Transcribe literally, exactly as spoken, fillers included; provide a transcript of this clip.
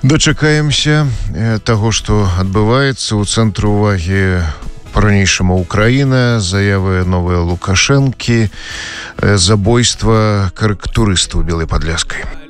Дачакаемся таго, што адбываецца ў цэнтры ўвагі по-ранейшаму Украіна, заявы новыя Лукашэнкі, забойства карыкатурыста ў Белай Падляскай.